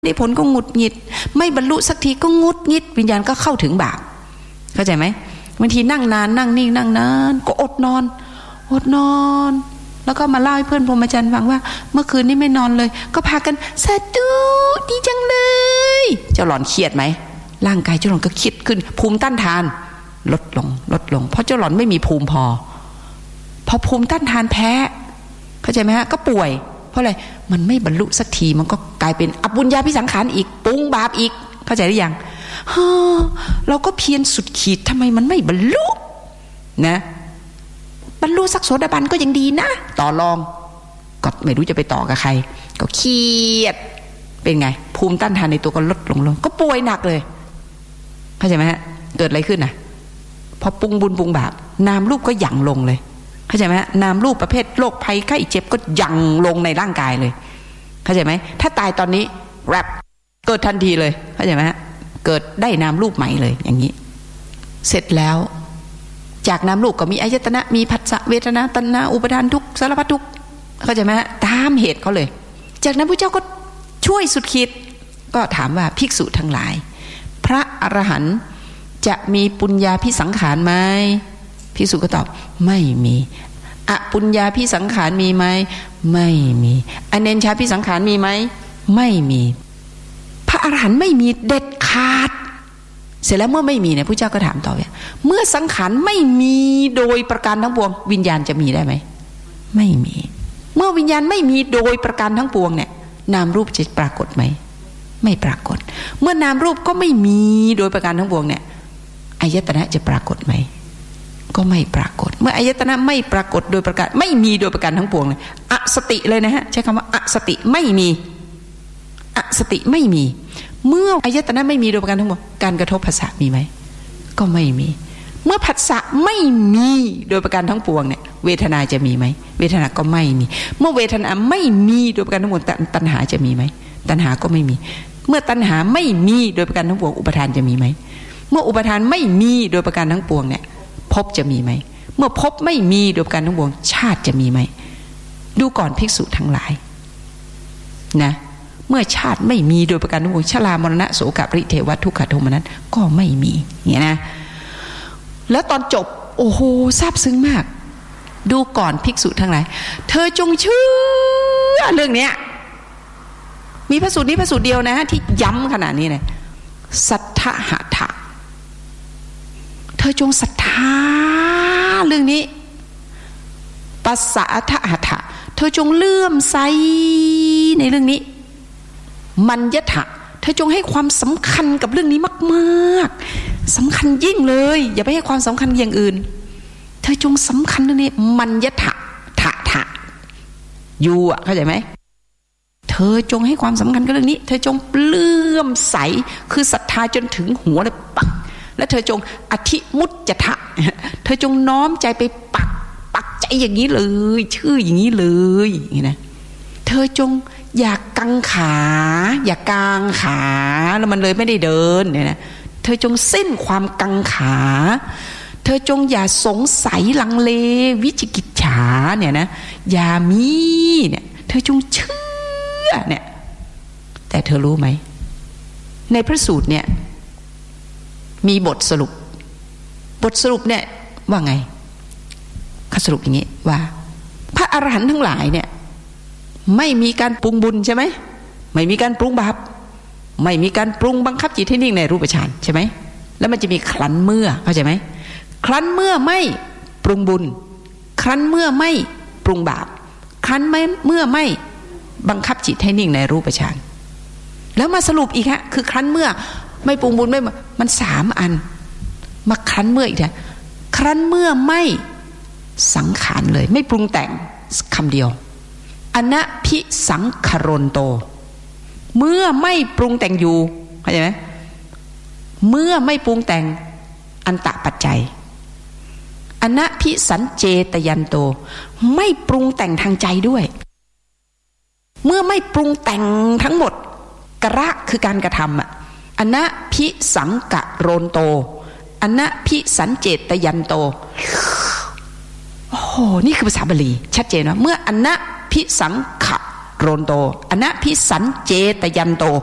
ได้ผลก็หงุดหงิดไม่บรรลุสักทีก็งุดหงิดวิญญาณก็เข้าถึงบาปเข้าใจไหมบางทีนั่งนานนั่งนิ่งนั่งนานก็อดนอนแล้วก็มาเล่าให้เพื่อนพรหมจรรย์ฟังว่าเมื่อคืนนี้ไม่นอนเลยก็พากันสาธุดีจังเลยเจ้าหลอนเครียดไหมร่างกายเจ้าหลอนก็เครียดขึ้นภูมิต้านทานลดลงเพราะเจ้าหลอนไม่มีภูมิพอภูมิต้านทานแพ้เข้าใจไหมฮะก็ป่วยเพราะอะไรมันไม่บรรลุสักทีมันก็กลายเป็นอปุญญาพิสังขารอีกปรุงบาปอีกเข้าใจหรือยังเราก็เพียรสุดขีดทำไมมันไม่บรรลุนะบรรลุสักโสดาบันก็ยังดีนะต่อรองก็ไม่รู้จะไปต่อกับใครก็เครียดเป็นไงภูมิต้านทานในตัวก็ลดลงก็ป่วยหนักเลยเข้าใจไหมฮะเกิดอะไรขึ้นนะพอปรุงบุญปรุงบาปนามรูปก็หยั่งลงเลยเข้าใจไหมฮะนามรูปประเภทโรคภัยไข้เจ็บก็หยั่งลงในร่างกายเลยเข้าใจไหมถ้าตายตอนนี้แรปเกิดทันทีเลยเข้าใจไหมฮะเกิดได้นามรูปใหม่เลยอย่างนี้เสร็จแล้วจากนามรูปก็มีอายตนะมีผัสสะเวทนาตัณหาอุปาทานทุกข์สารพัดทุกข์เข้าใจไหมฮะตามเหตุเขาเลยจากนั้นพระเจ้าก็ช่วยสุดขีดก็ถามว่าภิกษุทั้งหลายพระอรหันต์จะมีปุญญาภิสังขารไหมภิกษุก็ตอบไม่มีอปุญญาภิสังขารมีไหมไม่มีอเนญชาภิสังขารมีไหมไม่มีพระอรหันต์ไม่มีเด็ดขาดเสร็จแล้วเมื่อไม่มีเนี่ยพระเจ้าก็ถามต่อว่าเมื่อสังขารไม่มีโดยประการทั้งปวงวิญญาณจะมีได้ไหมไม่มีเมื่อวิญญาณไม่มีโดยประการทั้งปวงเนี่ยนามรูปจะปรากฏไหมไม่ปรากฏเมื่อนามรูปก็ไม่มีโดยประการทั้งปวงเนี่ยอายตนะจะปรากฏไหมก็ไม่ปรากฏเมื่ออายตนะไม่ปรากฏโดยประการไม่มีโดยประการทั้งปวงเลยอสติเลยนะฮะใช้คำว่าอสติไม่มีอสติไม่มีเมื่ออายตนะไม่มีโดยประการทั้งปวงการกระทบผัสสะมีไหมก็ไม่มีเมื่อผัสสะไม่มีโดยประการทั้งปวงเนี่ยเวทนาจะมีไหมเวทนาก็ไม่มีเมื่อเวทนาไม่มีโดยประการทั้งปวงตัณหาจะมีไหมตัณหาก็ไม่มีเมื่อตัณหาไม่มีโดยประการทั้งปวงอุปทานจะมีไหมเมื่ออุปทานไม่มีโดยประการทั้งปวงเนี่ยภพจะมีไหมเมื่อภพไม่มีโดยประการทั้งปวงชาติจะมีไหมดูก่อนภิกษุทั้งหลายนะเมื่อชาติไม่มีโดยประการทั้งปวงชรามรณะโสกปริเทวทุกขโทมนัสก็ไม่มีเนี่ยนะแล้วตอนจบโอ้โหซาบซึ้งมากดูก่อนภิกษุทั้งหลายเธอจงเชื่อเรื่องเนี้ยมีพระสูตรนี้พระสูตรเดียวนะที่ย้ำขนาดนี้นะสัทธหะทะเธอจงศรัทธาเรื่องนี้ปัสสะทะหะทะเธอจงเลื่อมใสในเรื่องนี้มัญญทะเธอจงให้ความสำคัญกับเรื่องนี้มากๆสำคัญยิ่งเลยอย่าไปให้ความสำคัญอย่างอื่นเธอจงสำคัญเรื่องนี้มัญญทะทะอยู่อ่ะเข้าใจไหมเธอจงให้ความสำคัญกับเรื่องนี้เธอจงเลื่อมใสคือศรัทธาจนถึงหัวเลยปักและเธอจงอธิมุตจทะเธอจงน้อมใจไปปักใจอย่างนี้เลยชื่ออย่างนี้เลยอย่างนี้นะเธอจงอย่ากังขาอย่ากางขาแล้วมันเลยไม่ได้เดินเนี่ยนะเธอจงสิ้นความกังขาเธอจงอย่าสงสัยลังเลวิจิกิจฉาเนี่ยนะอย่ามีเนี่ยเธอจงเชื่อเนี่ยแต่เธอรู้ไหมในพระสูตรเนี่ยมีบทสรุปเนี่ยว่าไงเขาสรุปอย่างนี้ว่าพระอรหันต์ทั้งหลายเนี่ยไม่มีการปรุงบุญใช่ไหมไม่มีการปรุงบาปไม่มีการปรุงบังคับจิตให้นิ่งในรูปฌานใช่ไหมแล้วมันจะมีครั้นเมื่อเข้าใจไหมครั้นเมื่อไม่ปรุงบุญครั้นเมื่อไม่ปรุงบาปครั้นเมื่อไม่บังคับจิตให้นิ่งในรูปฌานแล้วมาสรุปอีกฮะคือครั้นเมื่อไม่ปรุงบุญไม่มัน3อันมาครั้นเมื่ออีกนะครั้นเมื่อไม่สังขารเลยไม่ปรุงแต่งคำเดียวอนะภิสังขโรนโตเมื่อไม่ปรุงแต่งอยู่เข้าใจไหมเมื่อไม่ปรุงแต่งอันตะปัจจัยอนะภิสัญเจตยันโตไม่ปรุงแต่งทางใจด้วยเมื่อไม่ปรุงแต่งทั้งหมดกระคือการกระทำอนะภิสังกะโรนโตอนะภิสัญเจตยันโตโอ้โหนี่คือภาษาบาลีชัดเจนว่าเมื่ออนะภิสังขะโรนโตอนะภิสัญเจตยันโต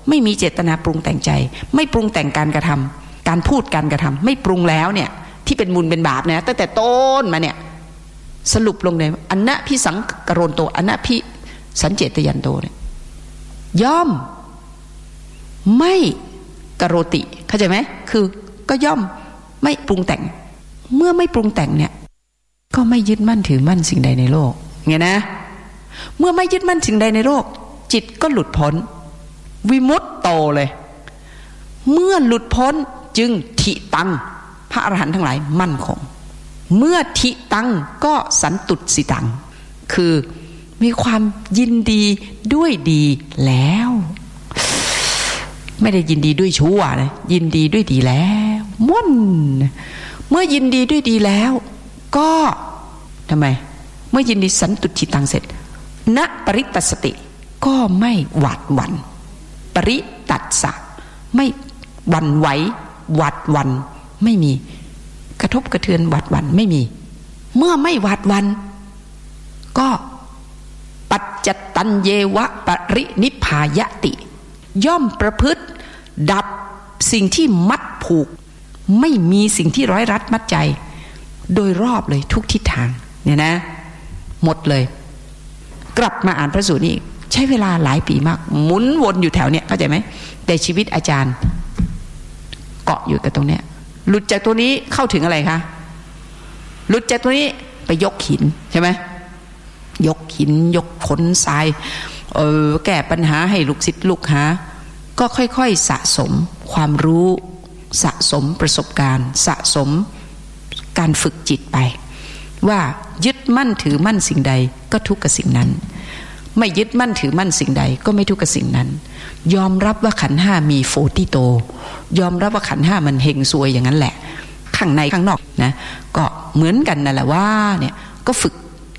ไม่มีเจตนาปรุงแต่งใจไม่ปรุงแต่งการกระทำการพูดการกระทำไม่ปรุงแล้วเนี่ยที่เป็นมูลเป็นบาปเนี่ยตั้งแต่ต้นมาเนี่ยสรุปลงในอนะพิสังกโรนโตอนะพิสัญเจตยันโตเนี่ยย่อมไม่กโรติเข้าใจไหมคือก็ย่อมไม่ปรุงแต่งเมื่อไม่ปรุงแต่งเนี่ยก็ไม่ยึดมั่นถือมั่นสิ่งใดในโลกไงนะเมื่อไม่ยึดมั่นสิ่งใดในโลกจิตก็หลุดพ้นวิมุตโตเลยเมื่อหลุดพ้นจึงทิตังพระอรหันต์ทั้งหลายมั่นคงเมื่อทิตังก็สันตุสิตังคือมีความยินดีด้วยดีแล้วไม่ได้ยินดีด้วยชั่วนะยินดีด้วยดีแล้วม่วนเมื่อยินดีด้วยดีแล้วก็ทำไมเมื่อยินดีสันตุจิตังเสร็จณปริตัสสติก็ไม่หวาดหวั่นปริตัสสะไม่หวั่นไหวหวาดหวั่นไม่มีกระทบกระเทือนหวาดหวั่นไม่มีเมื่อไม่หวาดหวั่นก็ปัจจตัญเยวะปรินิพพายติย่อมประพฤติดับสิ่งที่มัดผูกไม่มีสิ่งที่ร้อยรัดมัดใจโดยรอบเลยทุกทิศทางเนี่ยนะหมดเลยกลับมาอ่านพระสูตรนี้ใช้เวลาหลายปีมากหมุนวนอยู่แถวเนี้ยเข้าใจไหมแต่ชีวิตอาจารย์เกาะอยู่กับตรงเนี้ยหลุดจากตัวนี้เข้าถึงอะไรคะหลุดจากตัวนี้ไปยกหินใช่ไหมยกหินยกขนทรายแก้ปัญหาให้ลูกศิษย์ลูกหาก็ค่อยๆสะสมความรู้สะสมประสบการณ์สะสมการฝึกจิตไปว่ายึดมั่นถือมั่นสิ่งใดก็ทุกข์กับสิ่งนั้นไม่ยึดมั่นถือมั่นสิ่งใดก็ไม่ทุกข์กับสิ่งนั้นยอมรับว่าขันธ์ห้ามีโฟติโตยอมรับว่าขันธ์ห้ามันเฮงซวยอย่างนั้นแหละข้างในข้างนอกนะก็เหมือนกันนั่นแหละว่าเนี่ยก็ฝึก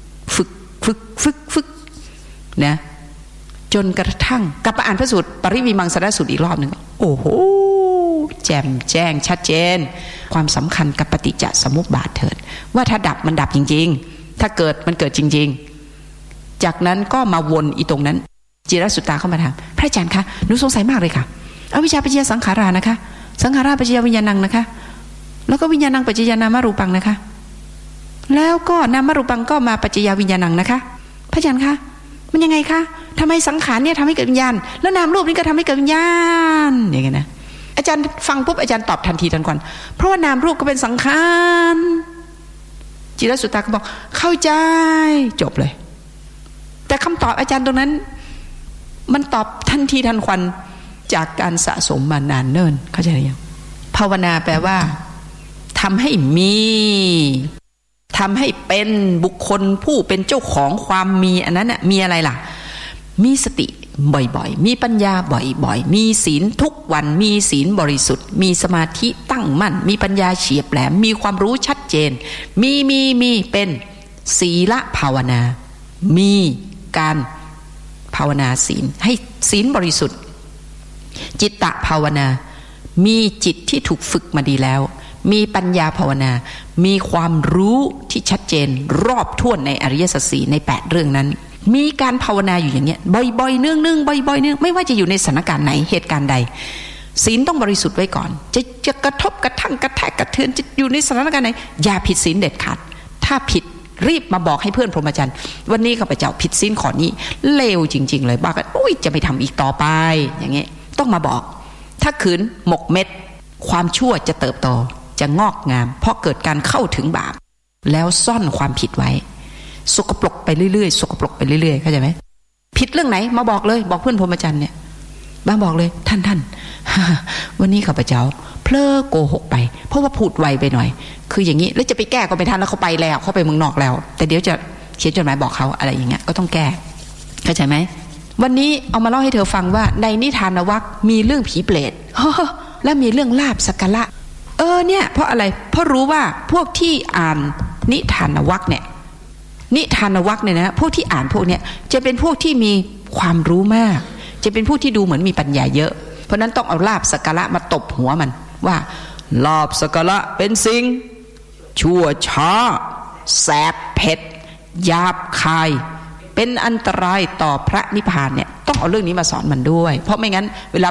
นะจนกระทั่งกลับมาอ่านพระสูตรปริวิมังสารสูตรอีกรอบหนึ่งโอ้โหแจ่มแจ้งชัดเจนความสำคัญกับปฏิจจสมุปบาทเถิดว่าถ้าดับมันดับจริงๆถ้าเกิดมันเกิดจริงๆจากนั้นก็มาวนอีตรงนั้นจิรสุตตาเข้ามาถามพระอาจารย์คะหนูสงสัยมากเลยค่ะอวิชชาปัจจยสังขารานะคะสังขาราปัจจยวิญญาณังนะคะแล้วก็วิญญาณังปัจจยนามารูปังนะคะแล้วก็นามารูปังก็มาปัจจยวิญญาณังนะคะพระอาจารย์คะมันยังไงคะทำไมสังขารเนี่ยทำให้เกิดวิญญาณแล้วนามรูปนี่ก็ทำให้เกิดวิญญาณอย่างเงี้ยนะอาจารย์ฟังปุ๊บอาจารย์ตอบทันทีทันควันเพราะว่านามรูปก็เป็นสังขารจิรสุตตาก็บอกเข้าใจจบเลยแต่คำตอบอาจารย์ตรงนั้นมันตอบทันทีทันควันจากการสะสมมานานเนิ่นเข้าใจหรือยังภาวนาแปลว่าทำให้มีทำให้เป็นบุคคลผู้เป็นเจ้าของความมีอันนั้นน่ะมีอะไรล่ะมีสติบ่อยๆมีปัญญาบ่อยๆมีศีลทุกวันมีศีลบริสุทธิ์มีสมาธิตั้งมั่นมีปัญญาเฉียบแหลมมีความรู้ชัดเจนมีเป็นศีลภาวนามีการภาวนาศีลให้ศีลบริสุทธิ์จิตตภาวนามีจิตที่ถูกฝึกมาดีแล้วมีปัญญาภาวนามีความรู้ที่ชัดเจนรอบถ้วนในอริยสัจสี่ใน8เรื่องนั้นมีการภาวนาอยู่อย่างเงี้ยบ่อยๆเนื่องบ่อยๆเนื่องไม่ว่าจะอยู่ในสถานการณ์ไหนเหตุการณ์ใดศีลต้องบริสุทธิ์ไว้ก่อนจะกระทบกระทั่งกระแทกกระเทือนจะอยู่ในสถานการณ์ไหนอย่าผิดศีลเด็ดขาดถ้าผิดรีบมาบอกให้เพื่อนพรหมจรรย์วันนี้ข้าพเจ้าผิดศีลข้อนี้เลวจริงๆเลยบอกกันโอ้ยจะไม่ทำอีกต่อไปอย่างเงี้ยต้องมาบอกถ้าขืนหมกเม็ดความชั่วจะเติบโตจะงอกงามเพราะเกิดการเข้าถึงบาปแล้วซ่อนความผิดไว้สกปรกไปเรื่อยๆสกปรกไปเรื่อยๆเข้าใจไหมผิดเรื่องไหนมาบอกเลยบอกเพื่อนพรหมจรรย์เนี่ยบ้างบอกเลยท่าน วันนี้ข้าพเจ้าเพลอโกหกไปเพราะว่าพูดไวไปหน่อยคืออย่างนี้แล้วจะไปแก้ก็ไม่ทันแล้วเขาไปแล้วเขาไปเมืองนอกแล้วแต่เดี๋ยวจะเขียนจดหมายบอกเขาอะไรอย่างเงี้ยก็ต้องแก้เข้าใจไหมวันนี้เอามาเล่าให้เธอฟังว่าในนิทานวรรคมีเรื่องผีเปรตและมีเรื่องลาภสักการะเนี่ยเพราะอะไรเพราะรู้ว่าพวกที่อ่านนิทานวรรคเนี่ยนิทานวรรคเนี่ยนะพวกที่อ่านพวกเนี้ยจะเป็นพวกที่มีความรู้มากจะเป็นผู้ที่ดูเหมือนมีปัญญาเยอะเพราะนั้นต้องเอาลาภสักการะมาตบหัวมันว่าลาภสักการะเป็นสิ่งชั่วช้าแสบเผ็ดหยาบคายเป็นอันตรายต่อพระนิพพานเนี่ยต้องเอาเรื่องนี้มาสอนมันด้วยเพราะไม่งั้นเวลา